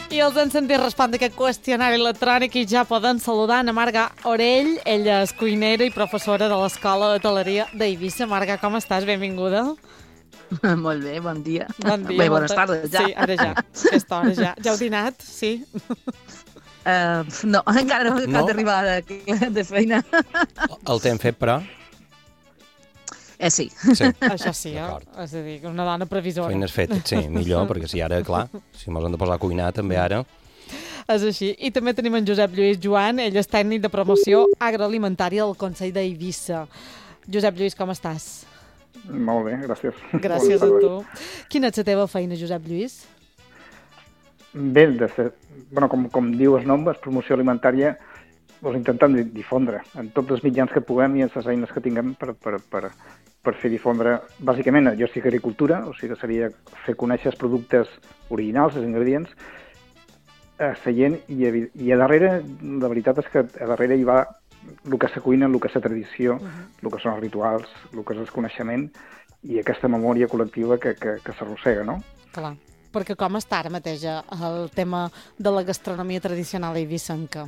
I els hem sentit respondre aquest qüestionari electrònic i ja poden saludar a Marga Orell. Ella és cuinera i professora de l'Escola d'Hoteleria d'Eivissa. Marga, com estàs? Benvinguda. Molt bé, bon dia. Bon dia. Bé, bones tardes, ja. Sí, ara ja. Aquesta hora ja. Ja heu dinat? Sí. No, encara no he acabat d'arribar de feina. El t'hem fet, però? Sí. Això sí, és a dir, una dona previsora. Feines fetes, sí, millor, perquè si ara, clar, si mos hem de posar a cuinar també ara... És així. I també tenim en Josep Lluís Joan, ell és tècnic de promoció agroalimentària del Consell d'Eivissa. Josep Lluís, com estàs? Molt bé, gràcies. Gràcies a tu. Quina és la teva feina, Josep Lluís? Bé, com diu el nom, és promoció alimentària, intentem difondre en tots els mitjans que puguem i en les eines que tinguem per fer difondre. Bàsicament, jo estic agricultura, o sigui que seria fer conèixer els productes originals, els ingredients, a la gent, i a darrere, la veritat és que a darrere hi va el que és la cuina, el que és la tradició, el que són els rituals, el que és el coneixement i aquesta memòria col·lectiva que s'arrossega, no? Clar, perquè com està ara mateix el tema de la gastronomia tradicional eivissenca?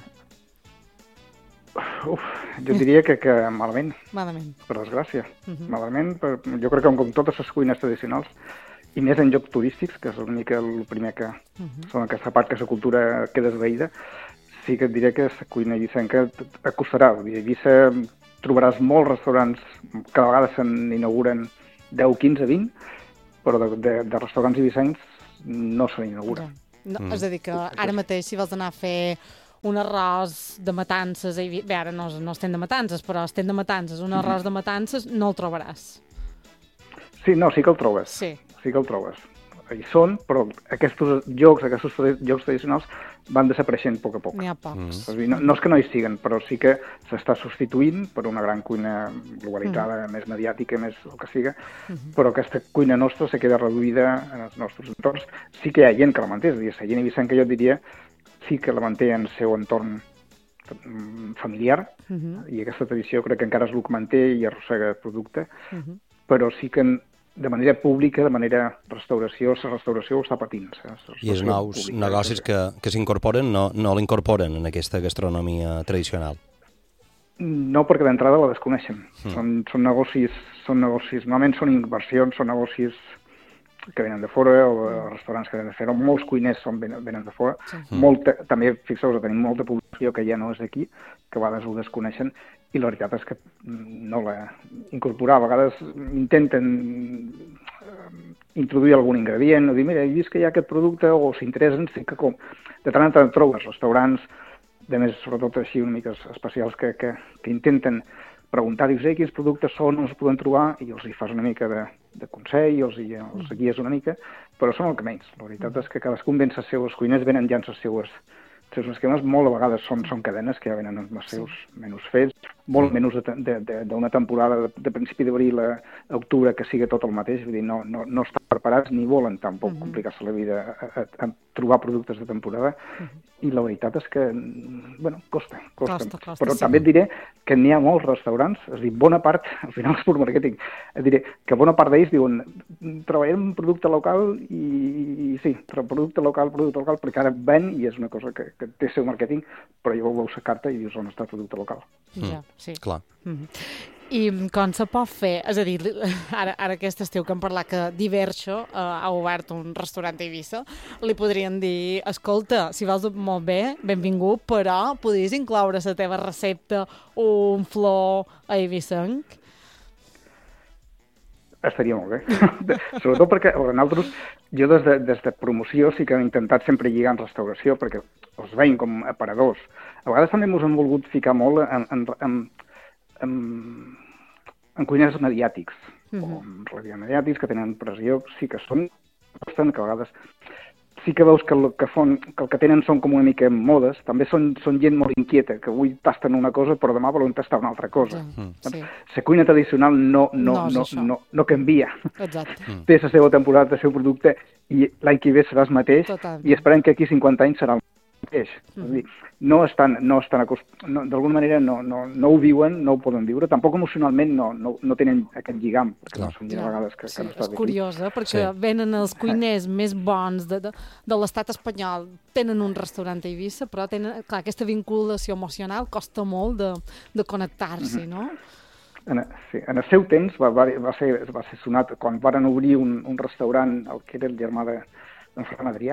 Jo diria que malament. Malament. Per desgràcia. Malament. Jo crec que com totes les cuines tradicionals, i més en llocs turístics, que és una mica el primer que són aquesta part que la cultura queda esvaïda, sí que et diré que la cuina eivissenca acostarà. A Eivissa trobaràs molts restaurants que a vegades se n'inauguren 10, 15, 20, però de restaurants eivissencs no se n'inauguren. No, és a dir, que ara mateix si vols anar a fer un arròs de matances, bé, ara no estem de matances, però estem de matances, un arròs de matances no el trobaràs. Sí, no, sí que el trobes. Sí que el trobes. Hi són, però aquests llocs tradicionals van desapareixent a poc a poc. N'hi ha pocs. No és que no hi siguen, però sí que s'està substituint per una gran cuina globalitzada, més mediàtica, més el que siga, però aquesta cuina nostra se queda reduïda en els nostres entorns. Sí que hi ha gent que la manté, és a dir, la gent eivissenca, jo diria, sí que la manté en el seu entorn familiar, i aquesta tradició crec que encara és el que manté i arrossega el producte, però sí que de manera pública, de manera restauració, la restauració ho està patint. I els nous negocis que s'incorporen no l'incorporen en aquesta gastronomia tradicional? No, perquè d'entrada la desconeixen. Són negocis, normalment són inversions, són negocis que venen de fora, o restaurants que venen de fora, molts cuiners venen de fora. També, fixeu-vos, tenim molta població que ja no és d'aquí, que a vegades ho desconeixen, i la veritat és que no la incorporar. A vegades intenten introduir algun ingredient, o dir, mira, he vist que hi ha aquest producte, o s'interessen, sí que de tant en tant trobes restaurants, de més, sobretot així, una mica especials, que intenten preguntar, dius, quins productes són, on es poden trobar, i els hi fas una mica de consell, els guies una mica, però són el que menys. La veritat és que cadascun ven les seues cuines, venen ja en els seus esquemes, molt a vegades són cadenes que ja venen amb els seus menús fets, molt menús d'una temporada de principi d'abril a octubre que sigui tot el mateix, vull dir, no estan preparats ni volen tampoc complicar-se la vida a trobar productes de temporada, i la veritat és que, costa. Però també et diré que n'hi ha molts restaurants, és a dir, bona part, al final és pur màrqueting, et diré que bona part d'ells diuen treballem un producte local i sí, producte local, perquè ara ven i és una cosa que té el seu màrqueting, però ja veus la carta i dius on està el producte local. Ja, sí. Clar. I com se pot fer? És a dir, ara aquest estiu que hem parlat que Diverso ha obert un restaurant a Eivissa, li podrien dir, escolta, si vols molt bé, benvingut, però podries incloure a la teva recepta un flor eivissenc? Estaria molt bé. Sobretot perquè nosaltres, jo des de promoció sí que hem intentat sempre lligar en restauració, perquè els veiem com aparadors. A vegades també ens hem volgut ficar molt en cuiners mediàtics, o en relativament mediàtics, que tenen pressió, sí que són, que a vegades sí que veus que el que tenen són com una mica modes, també són gent molt inquieta, que avui tasten una cosa però demà volen tastar una altra cosa. La cuina tradicional no canvia. Té la seva temporada, el seu producte, i l'any que ve serà el mateix, i esperem que aquí 50 anys serà el mateix. És a dir, d'alguna manera no ho viuen, no ho poden viure, tampoc emocionalment no tenen aquest lligam, perquè no són vegades que no està és curiós, perquè venen els cuiners més bons de l'estat espanyol, tenen un restaurant a Eivissa, però tenen, clar, aquesta vinculació emocional costa molt de connectar-s'hi, no? Sí, en el seu temps va ser sonat quan varen obrir un restaurant, el que era el germà d'en Ferran Adrià,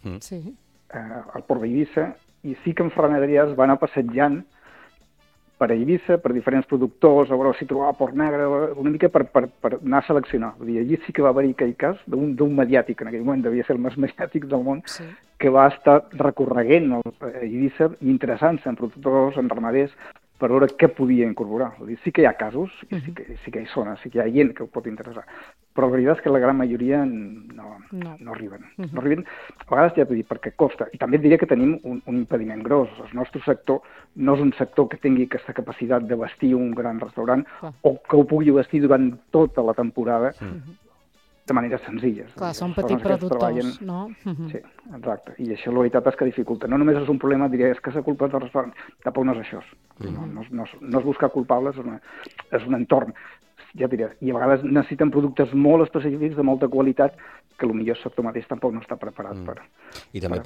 al Port d'Eivissa, i sí que en Ferran Adrià es va anar passejant per Eivissa, per diferents productors, a veure si trobava Port Negre, una mica per anar a seleccionar. Vull dir, allí sí que va haver-hi aquell cas d'un mediàtic, en aquell moment devia ser el més mediàtic del món, que va estar recorreguent a Eivissa i interessant-se en productors, en ramaders, per veure què podia incorporar. Vull dir, sí que hi ha casos, i sí que hi sona, sí que hi ha gent que ho pot interessar, però la veritat és que la gran majoria no arriben. No arriben, a vegades ja t'ho dic, perquè costa. I també et diré que tenim un impediment gros. El nostre sector no és un sector que tingui aquesta capacitat de vestir un gran restaurant o que ho pugui vestir durant tota la temporada de maneres senzilles. Clar, són petits productors, no? Sí, exacte. I això la veritat és que dificulta. No només és un problema, diria, és que s'ha culpat del restaurant. Tampoc no és això. No és buscar culpables, és un entorn. Ja diré, i a vegades necessiten productes molt específics, de molta qualitat, que potser el sector mateix tampoc no està preparat per... I també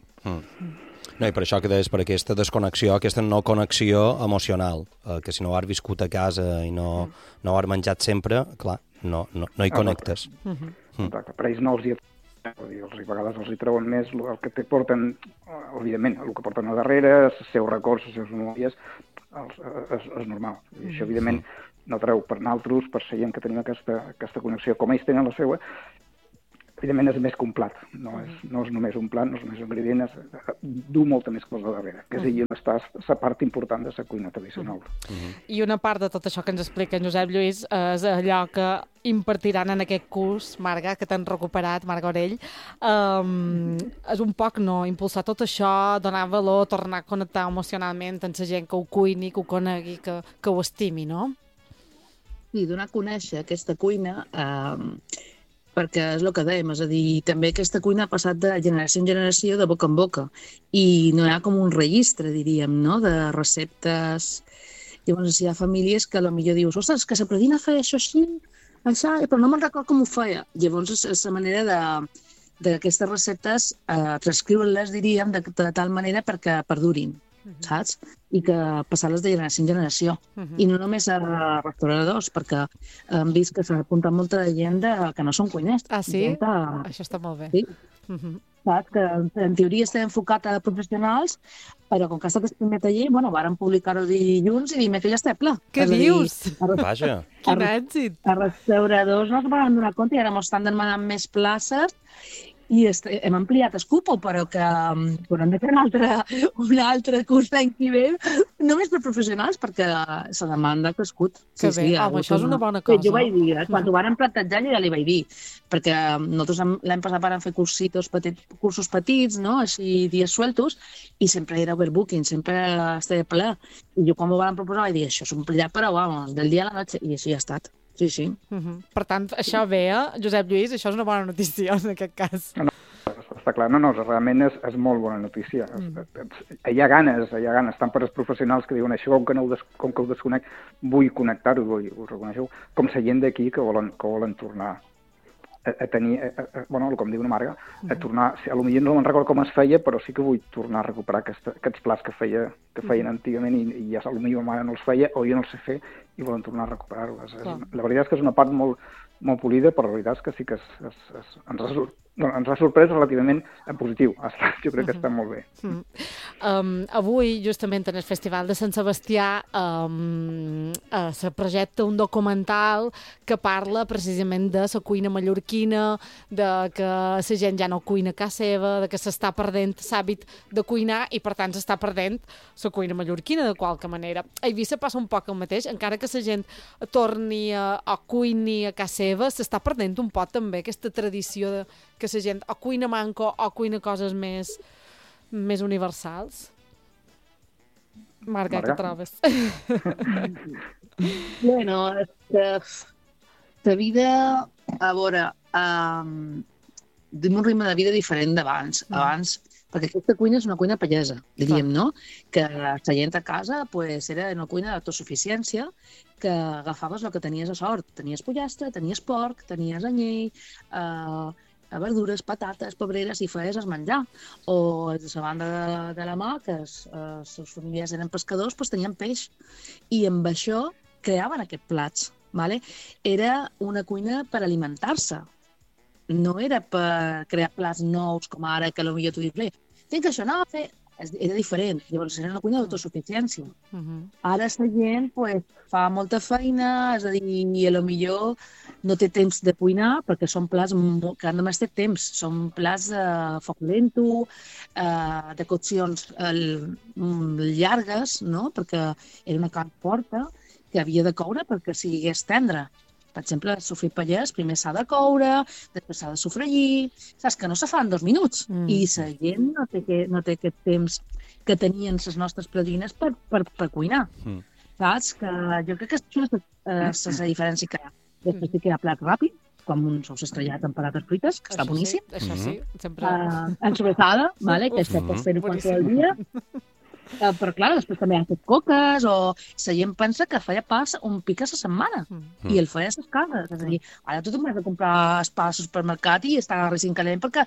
No, i per això que deies, per aquesta desconnexió, aquesta no connexió emocional, que si no ho has viscut a casa i no ho has menjat sempre, clar, no hi connectes. Exacte. Per ells no els hi... A vegades els hi treuen més el que te porten, evidentment, el que porten a darrere, els seus records, les seves memòries, és normal. I això, evidentment, no treu per naltros, per ser gent que tenim aquesta connexió, com ells tenen la seva, evidentment és més complet, no és només un plat, no és només un ingredient, du molta més cosa darrere, que és allà on està la part important de la cuina tradicional. I una part de tot això que ens explica en Josep Lluís és allò que impartiran en aquest curs, Marga, que t'han recuperat, Marga Orell, és un poc impulsar tot això, donar valor, tornar a connectar emocionalment amb la gent que ho cuini, que ho conegui, que ho estimi, no? Sí, donar a conèixer aquesta cuina, perquè és el que dèiem, és a dir, també aquesta cuina ha passat de generació en generació, de boca en boca, i no hi ha com un registre, diríem, no?, de receptes. Llavors, hi ha famílies que potser dius, ostres, que la Pradina feia això així, però no me'n recordo com ho feia. Llavors, és la manera d'aquestes receptes transcriure-les, diríem, de tal manera perquè perdurin, saps? I que passar-les de generació en generació. I no només a restauradors, perquè hem vist que s'ha apuntat molta gent que no són cuiners. Ah, sí? Això està molt bé. Sí. Saps? Que en teoria està enfocat a professionals, però com que ha estat el primer taller, varen publicar-ho dilluns i dir que ja està ple. Què dius? Vaja. Quin èxit! Els restauradors no es van donar compte i ara ens estan demanant més places i hem ampliat el cupo, però que haurem de fer un altre curs l'any que ve, només per professionals, perquè la demanda ha crescut. Que bé, això és una bona cosa. Jo vaig dir, quan ho varen plantejar, ja li vaig dir, perquè nosaltres l'any passat vam fer cursos petits, no?, així dies sueltos, i sempre era overbooking, sempre estava ple. I jo quan m'ho van proposar vaig dir, això s'omplirà, però vamos, del dia a la noche, i així ha estat. Sí. Per tant, això ve, Josep Lluís, això és una bona notícia en aquest cas. No, està clar, realment és molt bona notícia. Hi ha ganes, tant per als professionals que diuen això, com que ho desconec, vull connectar-ho, ho reconeixo, com la gent d'aquí que volen tornar a tenir, com diu una Marga, a tornar, potser no me'n recordo com es feia, però sí que vull tornar a recuperar aquests plats que feien antigament i ja potser ma mare no els feia o jo no els sé fer i volen tornar a recuperar-los. La veritat és que és una part molt polida, però la veritat és que sí que ens ha sorprès relativament en positiu. Jo crec que està molt bé. Avui, justament en el Festival de Sant Sebastià, se projecta un documental que parla precisament de la cuina mallorquina, de que la gent ja no cuina a casa seva, de que s'està perdent l'hàbit de cuinar i, per tant, s'està perdent la cuina mallorquina de qualque manera. A Eivissa passa un poc el mateix, encara que la gent torni a cuini a casa seva, s'està perdent un poc també aquesta tradició que la gent o cuina manco o cuina coses més universals. Marga, què trobes? Bueno, la vida, a veure, tenim un ritme de vida diferent d'abans. Abans perquè aquesta cuina és una cuina pallesa, diríem, no? Que la gent a casa pues, era una cuina d'autosuficiència que agafaves el que tenies a sort. Tenies pollastre, tenies porc, tenies anyell, verdures, patates, pebreres, i feies el menjar. O de la banda de la mà, que els seus familiars eren pescadors, pues, tenien peix. I amb això creaven aquests plats. Vale? Era una cuina per alimentar-se. No era per crear plats nous, com ara, que potser tu dius, bé, tinc això, no, fer... Era diferent. Llavors, era una cuina d'autosuficiència. Ara la gent pues, fa molta feina, és a dir, i potser no té temps de cuinar perquè són plats que només té temps. Són plats de foc lento, de coccions llargues, no? Perquè era una carn forta que havia de coure perquè sigués tendre. Per exemple, el sofrit pallès primer s'ha de coure, després s'ha de sofregir, saps que no se fa en 2 minuts. I la gent no té aquest temps que tenien les nostres padrines per cuinar. Saps? Que jo crec que és la diferència que hi ha. Després sí que hi ha plats ràpids, com un sous estrellat amb patates frites, que està boníssim. Això sí, sempre. En sobressada, vale? Que això pots fer-ho qualsevol dia. Però, clar, després també han fet coques o la gent pensa que feia pa un pic a la setmana i el feia a les cases. És a dir, ara tothom has de comprar el pa al supermercat i està recint calent perquè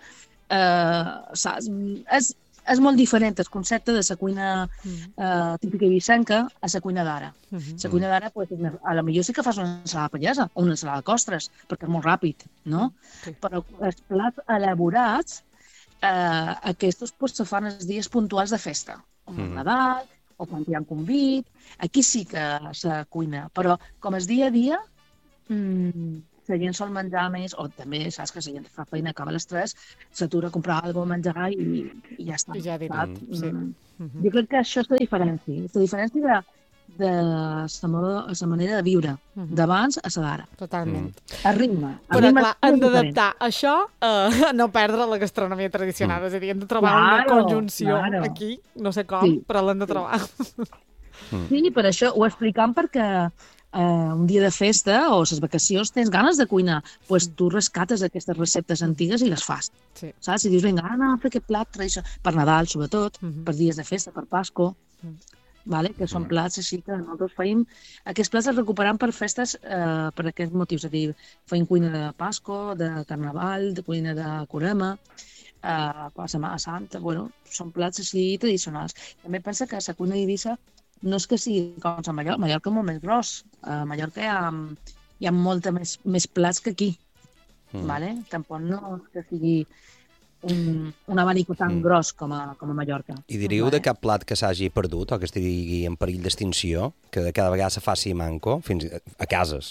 és molt diferent el concepte de la cuina típica ibicenca a la cuina d'ara. La cuina d'ara, pues, a lo millor sí que fas una ensalada pallesa o una ensalada de costres, perquè és molt ràpid, no? Però els plats elaborats, aquests pues, se fan els dies puntuals de festa. Com el Nadal, o quan hi ha un convit. Aquí sí que se cuina, però com és dia a dia, la gent sol menjar més, o també saps que la gent fa feina, acaba a les 3, s'atura a comprar alguna cosa a menjar i ja està. I ja direm, sí. Jo crec que això és la diferència. La diferència de la manera de viure d'abans a la d'ara. Totalment. El ritme. Però clar, hem d'adaptar això a no perdre la gastronomia tradicional. És a dir, hem de trobar una conjunció aquí, no sé com, però l'hem de trobar. Sí, per això ho explicam perquè un dia de festa o les vacacions tens ganes de cuinar, doncs tu rescates aquestes receptes antigues i les fas. Saps? I dius, vinga, ara anem a fer aquest plat tradicional, per Nadal, sobretot, per dies de festa, per Pasco, que són plats així que nosaltres feim. Aquests plats els recuperam per festes per aquests motius, és a dir, feim cuina de Pasco, de Carnaval, de cuina de Corema, per Setmana Santa, són plats així tradicionals. També pensa que la cuina d'Eivissa no és que sigui com a Mallorca, Mallorca és molt més gros. A Mallorca hi ha molta més plats que aquí. Tampoc no és que sigui un abanic tan gros com a Mallorca. I diríeu de cap plat que s'hagi perdut o que estigui en perill d'extinció, que cada vegada se faci manco, fins a cases?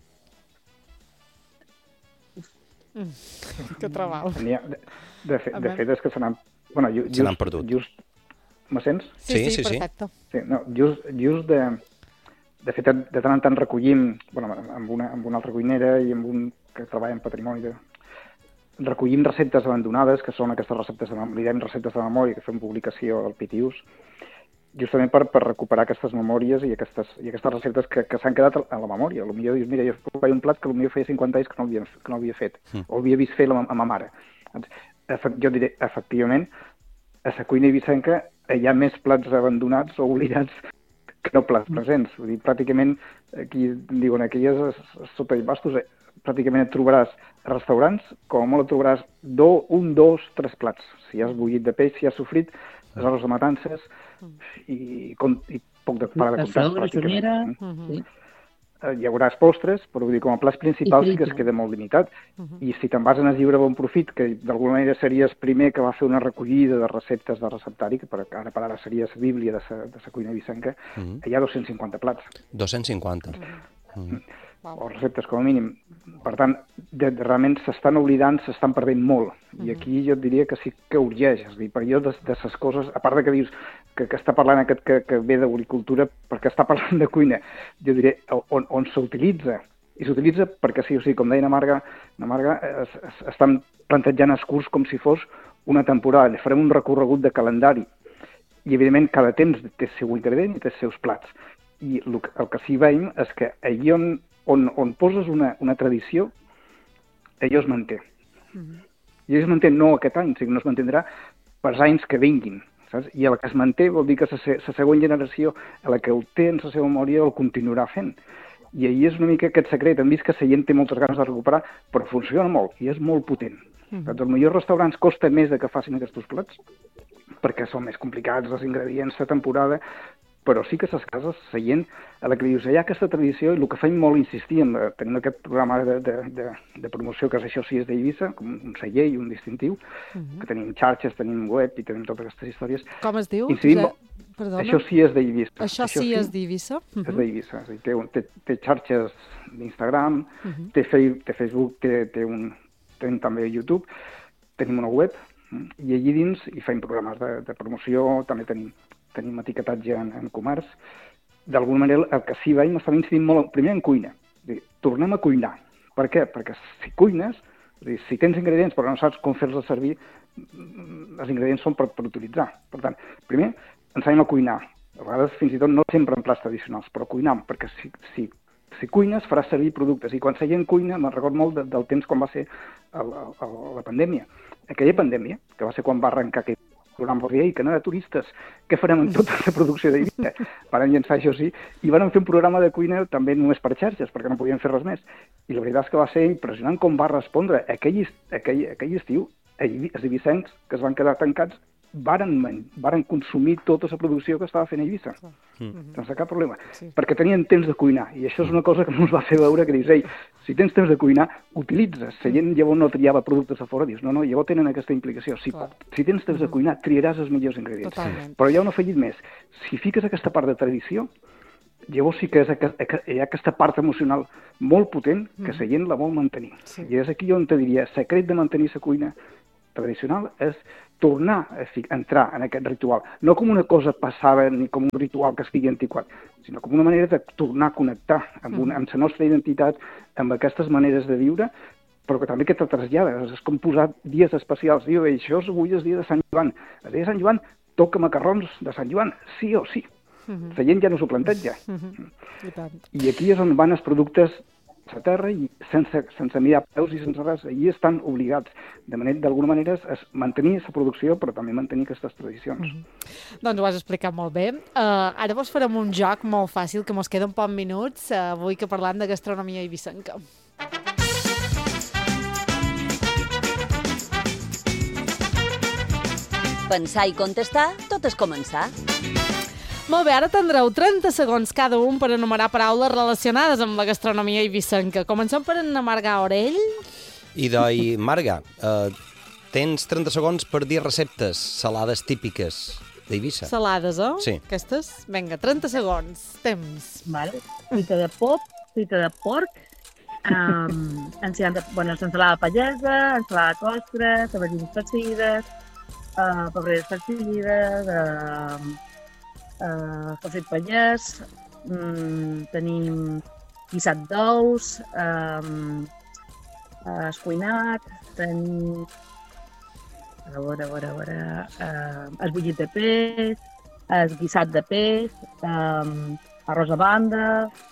Que treball. De fet, és que se n'han perdut. Me sents? Sí, perfecte. Sí, no, just de fet, de tant en tant recollim, amb una altra cuinera i amb un que treballa en patrimoni, recollim receptes abandonades, que són aquestes receptes de memòria, receptes de memòria, que fem publicació al Pitius, justament per recuperar aquestes memòries i aquestes receptes que s'han quedat a la memòria. Potser dius, mira, jo feia un plat que potser feia 50 anys que no havia fet, o havia vist fer a ma mare. Jo diré, efectivament, a la cuina eivissenca hi ha més plats abandonats o oblidats que no plats presents. Vull dir, pràcticament, aquí diuen, aquí sota els bastos, pràcticament et trobaràs restaurants, com a molt et trobaràs 1, 2, 3 plats. Si hi has bullit de peix, si hi has sofrit, les arròs de matances i poc de para de comptar. Pràcticament. Hi haurà postres, però vull dir, com a plats principals sí que es queda molt limitat. I si te'n vas en el llibre Bon Profit, que d'alguna manera seria el primer que va fer una recollida de receptes de receptari, que ara per ara seria la bíblia de la cuina eivissenca, hi ha 250 plats. 250. O receptes, com a mínim. Per tant, realment s'estan oblidant, s'estan perdent molt. I aquí jo et diria que sí que urgeix. És a dir, per jo, de les coses, a part de que dius que està parlant aquest que ve d'agricultura, perquè està parlant de cuina, jo diré on s'utilitza. I s'utilitza perquè sí o sí, com deia na Marga, estan plantejant el curs com si fos una temporada. Farem un recorregut de calendari. I, evidentment, cada temps té el seu ingredient i té els seus plats. I el que sí veiem és que allí on poses una tradició, allò es manté. I allò es manté no aquest any, sinó que no es mantindrà pels anys que vinguin, saps? I la que es manté vol dir que la següent generació, a la que el té en la seva memòria, el continuarà fent. I ahir és una mica aquest secret. Hem vist que la gent té moltes ganes de recuperar, però funciona molt i és molt potent. Doncs als millors restaurants costa més de que facin aquests plats, perquè són més complicats els ingredients de temporada, però sí que a les cases, la gent a la que dius, hi ha aquesta tradició, i el que feim molt insistir, tenim aquest programa de promoció que és Això sí és d'Eivissa, com un celler i un distintiu, que tenim xarxes, tenim web i tenim totes aquestes històries. Com es diu? Perdona? Això sí és d'Eivissa. Això sí és d'Eivissa? És d'Eivissa. Té xarxes d'Instagram, té Facebook, tenim també YouTube, tenim una web, i allí dins hi fem programes de promoció, també tenim etiquetatge en comerç. D'alguna manera, el que sí veiem està incidint molt, primer en cuina. Tornem a cuinar. Per què? Perquè si cuines, si tens ingredients però no saps com fer-los servir, els ingredients són per utilitzar. Per tant, primer, ensenyem a cuinar. A vegades, fins i tot, no sempre en plats tradicionals, però cuinant, perquè si cuines faràs servir productes. I quan la gent cuina, me'n recordo molt del temps quan va ser la pandèmia. Aquella pandèmia, que va ser quan va arrencar aquell programa i que no hi ha turistes, què farem amb tota la producció d'Eivissa? Van llançar Això sí, i van fer un programa de cuina també només per xarxes, perquè no podien fer res més. I la veritat és que va ser impressionant com va respondre. Aquell estiu, els eivissencs que es van quedar tancats varen consumir tota la producció que estava fent a Eivissa, sense cap problema, perquè tenien temps de cuinar, i això és una cosa que ens va fer veure que dius, ei, si tens temps de cuinar, utilitzes. La gent llavors no triava productes de fora, dius, no, llavors tenen aquesta implicació. Si tens temps de cuinar, triaràs els millors ingredients. Però hi ha un afegit més. Si fiques aquesta part de tradició, llavors sí que hi ha aquesta part emocional molt potent que la gent la vol mantenir. I és aquí on te diria, el secret de mantenir la cuina tradicional és tornar a entrar en aquest ritual, no com una cosa passada ni com un ritual que estigui antiquat, sinó com una manera de tornar a connectar amb la nostra identitat, amb aquestes maneres de viure, però que també que te trasllada. És com posar dies especials. Diu, això avui és dia de Sant Joan. El dia de Sant Joan toca macarrons de Sant Joan, sí o sí. La gent ja no s'ho planteja. I aquí és on van els productes a la terra i sense mirar peus i sense res, allí estan obligats. D'alguna manera és mantenir la producció, però també mantenir aquestes tradicions. Doncs ho has explicat molt bé. Ara vos farem un joc molt fàcil, que mos queden pocs minuts, avui que parlant de gastronomia eivissenca. Pensar i contestar, tot és començar. Molt bé, ara tindreu 30 segons cada un per enumerar paraules relacionades amb la gastronomia eivissenca. Comencem per en Marga Orell. Marga, tens 30 segons per dir receptes salades típiques d'Eivissa. Salades, eh? Sí. Aquestes? Vinga, 30 segons. Temps. Vale. Fruita de pop, fruita de porc, ensalada de pallesa, ensalada de costres, aubergines farcides, pebreres farcides, farcit pallès, tenim guisat d'ous, escuinat, tenim el bullit de peix, el guisat de peix, arròs a banda,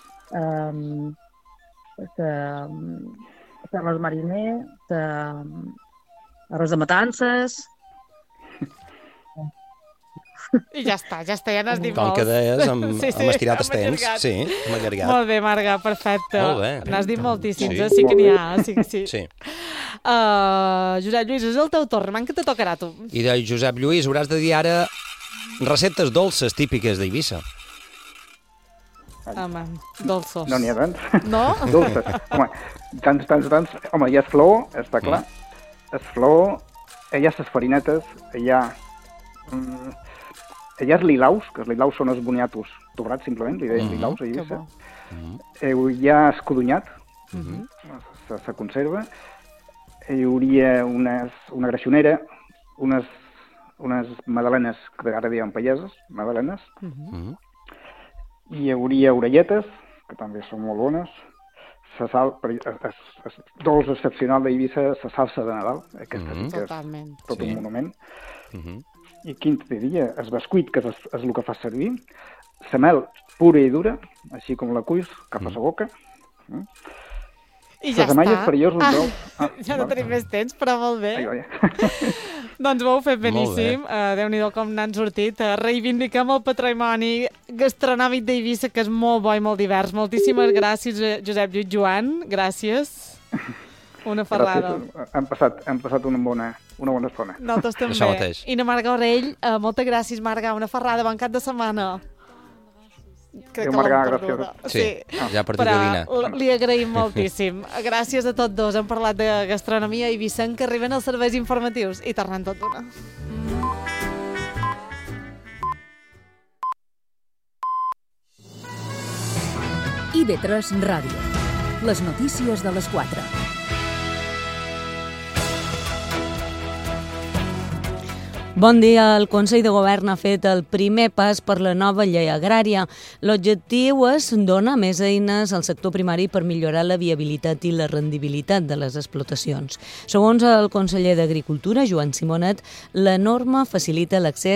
arròs mariner, arròs de matances. I ja està, ja n'has dit Com molts. que deies, hem estirat els temps. allargat. Sí, hem allargat. Molt bé, Marga, perfecte. Molt bé. N'has dit moltíssims, Sí. sí que n'hi ha. Sí. Sí. Josep Lluís, és el teu torn, que te tocarà a tu. I de Josep Lluís hauràs de dir ara receptes dolces típiques d'Eivissa. Home, dolços. No n'hi ha tants. No? Dolces. Home, tants. Home, hi ha flor, està clar. És flor, hi ha les farinetes, hi ha els lilaus, que els lilaus són els boniatos tobrats, simplement, li deien lilaus a Eivissa. Hi ha escodonyat, se conserva. Hi hauria una greixonera, unes magdalenes, que ara diuen palleses, magdalenes. Hi hauria orelletes, que també són molt bones. Dolç excepcional d'Eivissa, la salsa de Nadal, aquesta sí que és tot un monument. I quin te diria? El bescuit, que és el que fa servir. La mel pura i dura, així com la cuis, cap a la boca. I ja Setmanya està. és perillós, un jou. Ja no tenim més temps, però molt bé. Ai, vaja. Doncs ho heu fet beníssim. Déu-n'hi-do com n'han sortit. Reivindiquem el patrimoni gastronòmic d'Eivissa, que és molt bo i molt divers. Moltíssimes gràcies, Josep Lluís Joan. Gràcies. Una ferrada. Gràcies. Hem passat una bona estona. Nosaltres també. Això mateix. I na Marga Orell, moltes gràcies, Marga. Una ferrada, bon cap de setmana. Crec que Marga, l'hem perduda. Sí, ja ha partit però de dinar. li agraïm moltíssim. Gràcies a tots dos. Hem parlat de gastronomia i Vicent, que arriben els serveis informatius i tornem tot d'una. IB3 Ràdio. Les notícies de les 4. Bon dia. El Consell de Govern ha fet el primer pas per la nova llei agrària. L'objectiu és donar més eines al sector primari per millorar la viabilitat i la rendibilitat de les explotacions. Segons el conseller d'Agricultura, Joan Simonet, la norma facilita l'accés